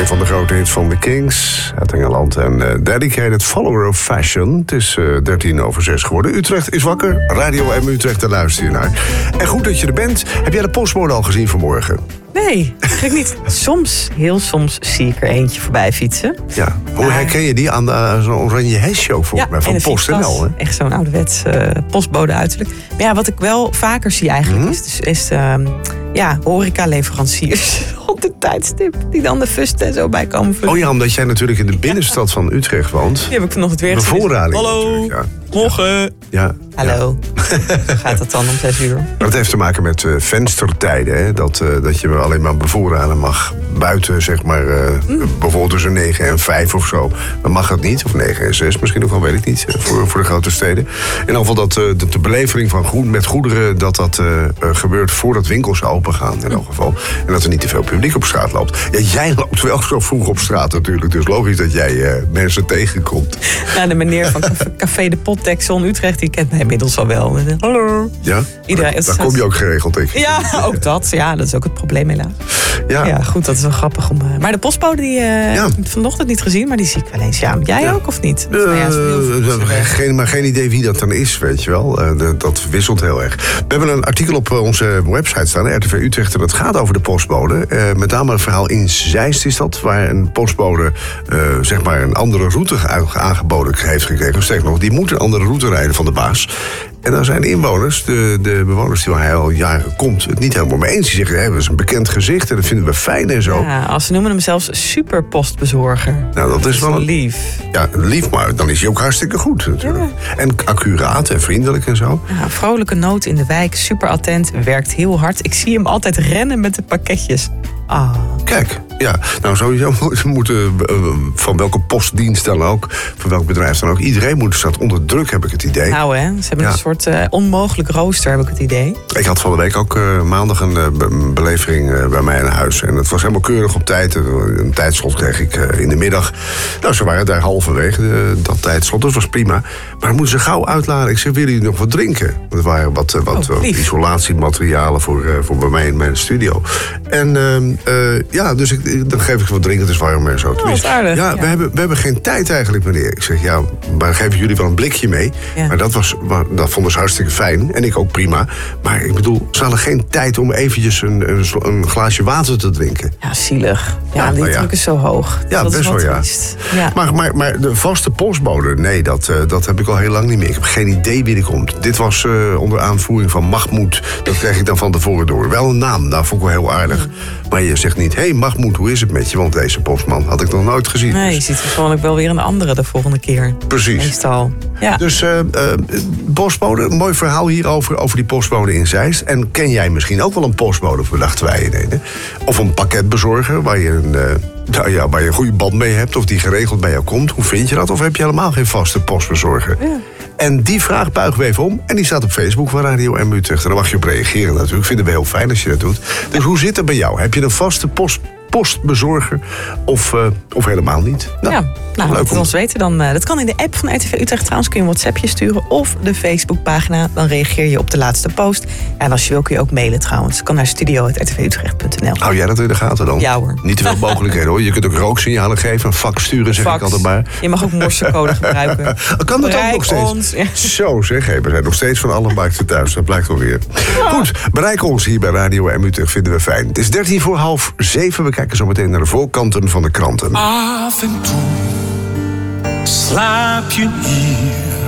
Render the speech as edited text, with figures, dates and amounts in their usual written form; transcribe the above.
Een van de grote hits van The Kings uit Engeland. En Dedicated Follower of Fashion. Het is 6:13 geworden. Utrecht is wakker. Radio M Utrecht, daar luister je naar. En goed dat je er bent. Heb jij de postbode al gezien vanmorgen? Nee, eigenlijk niet. Soms, heel soms, zie ik er eentje voorbij fietsen. Ja. Hoe herken je die aan zo'n oranje hesje ook volgens mij? Van PostNL, hè? Echt zo'n ouderwets postbode uiterlijk. Maar ja, wat ik wel vaker zie eigenlijk is horecaleveranciers op de tijdstip. Die dan de fusten en zo bij komen vullen. Oh ja, omdat jij natuurlijk in de binnenstad van Utrecht woont. Die heb ik vanochtend weer gezien. Bevoorrading. Hallo, morgen. Ja. Hallo. Hoe gaat dat dan om 6 uur? Maar dat heeft te maken met venstertijden. Hè? Dat je alleen maar bevoorraden mag buiten, zeg maar, bijvoorbeeld tussen 9 en 5 of zo. Dan mag dat niet. Of 9 en 6 misschien nog wel, weet ik niet. Voor de grote steden. In ieder geval dat de belevering van met goederen, dat gebeurt voordat winkels open gaan. In elk geval. En dat er niet te veel publiek op straat loopt. Ja, jij loopt wel zo vroeg op straat natuurlijk. Dus logisch dat jij mensen tegenkomt. Nou, de meneer van Café de Potdeksel in Utrecht, die kent mij inmiddels al wel. Hallo. Ja? Daar kom je ook geregeld tegen. Ja, ook dat. Ja, dat is ook het probleem helaas. Ja, goed, dat is wel grappig. Maar de postbode, die heb ik vanochtend niet gezien, maar die zie ik wel eens. Ja, jij ook of niet? Maar geen idee wie dat dan is, weet je wel. Dat wisselt heel erg. We hebben een artikel op onze website staan, RTV Utrecht, en dat gaat over de postbode. Met name een verhaal in Zeist is dat, waar een postbode zeg maar een andere route aangeboden heeft gekregen. Sterker nog, die moet een andere route rijden van de baas. En dan zijn de inwoners, de bewoners die waar hij al jaren komt, het niet helemaal mee eens. Die zeggen, dat is een bekend gezicht en dat vinden we fijn en zo. Ja, ze noemen hem zelfs superpostbezorger. Nou, dat is wel lief. Ja, lief, maar dan is hij ook hartstikke goed natuurlijk. Ja. En accuraat en vriendelijk en zo. Ja, vrolijke noot in de wijk, super attent, werkt heel hard. Ik zie hem altijd rennen met de pakketjes. Kijk, ja, nou sowieso moeten van welke postdienst dan ook, van welk bedrijf dan ook, iedereen staat onder druk, heb ik het idee. Nou hè, ze hebben een soort onmogelijk rooster, heb ik het idee. Ik had van de week ook maandag een belevering bij mij in huis. En het was helemaal keurig op tijd. Een tijdslot kreeg ik in de middag. Nou, ze waren daar halverwege dat tijdslot, dat was prima. Maar dan moeten ze gauw uitladen. Ik zeg, willen jullie nog wat drinken? Er waren wat isolatiematerialen voor bij mij in mijn studio. En dus dan geef ik wat drinken, het is warm en zo. Aardig. Ja, we hebben geen tijd eigenlijk, meneer. Ik zeg, ja, maar geven jullie wel een blikje mee? Ja. Maar dat vonden ze hartstikke fijn. En ik ook prima. Maar ik bedoel, ze hadden geen tijd om eventjes een glaasje water te drinken. Ja, zielig. Ja, die druk is zo hoog. Ja, dat best wel, ja. Maar de vaste postbode, nee, dat heb ik al heel lang niet meer. Ik heb geen idee wie er komt. Dit was onder aanvoering van Mahmoud. Dat kreeg ik dan van tevoren door. Wel een naam, dat vond ik wel heel aardig. Maar je zegt niet, hey Mahmoud, hoe is het met je? Want deze postman had ik nog nooit gezien. Nee, je ziet waarschijnlijk wel weer een andere de volgende keer. Precies. Meestal. Ja. Dus postbode, een mooi verhaal hierover, over die postbode in Zeist. En ken jij misschien ook wel een postbode, verdachten wij in? Of een pakketbezorger waar je een goede band mee hebt, of die geregeld bij jou komt. Hoe vind je dat? Of heb je helemaal geen vaste postbezorger? Ja. En die vraag buigen we even om. En die staat op Facebook van Radio M Utrecht. En daar mag je op reageren natuurlijk. Vinden we heel fijn als je dat doet. Dus hoe zit het bij jou? Heb je een vaste postbezorger of helemaal niet? Laat het ons weten dan. Dat kan in de app van RTV Utrecht trouwens. Kun je een WhatsAppje sturen of de Facebookpagina. Dan reageer je op de laatste post. En als je wil kun je ook mailen trouwens. Kan naar studio@rtvutrecht.nl. Hou jij dat in de gaten dan? Ja hoor. Niet te veel mogelijkheden hoor. Je kunt ook rooksignalen geven. Een fax sturen, zeg ik altijd maar. Je mag ook morsecode gebruiken. Kan dat ook nog steeds? Ons, ja. Zo zeg, we zijn nog steeds van alle markten thuis. Dat blijkt wel weer. Ja. Goed, bereik ons hier bij Radio M Utrecht. Vinden we fijn. Het is 6:13. We kijken zo meteen naar de voorkanten van de kranten. Af en toe slaap je hier